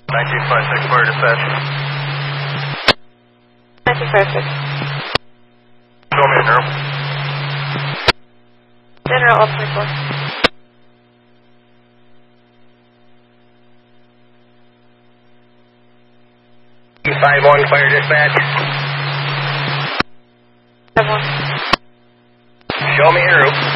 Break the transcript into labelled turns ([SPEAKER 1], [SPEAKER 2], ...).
[SPEAKER 1] 1956, fire dispatch.
[SPEAKER 2] 1956.
[SPEAKER 1] Show me in room.
[SPEAKER 2] General all 24.
[SPEAKER 1] 251, fire dispatch.
[SPEAKER 2] 71.
[SPEAKER 1] Show me in room.